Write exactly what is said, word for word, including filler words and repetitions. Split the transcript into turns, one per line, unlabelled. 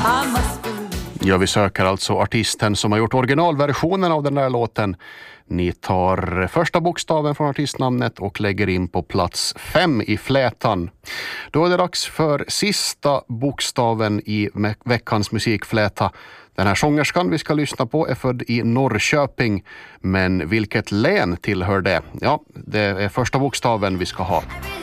Ja, vi söker alltså artisten som har gjort originalversionen av den där låten. Ni tar första bokstaven från artistnamnet och lägger in på plats fem i flätan. Då är det dags för sista bokstaven i veckans musikfläta. Den här sångerskan vi ska lyssna på är född i Norrköping. Men vilket län tillhör det? Ja, det är första bokstaven vi ska ha.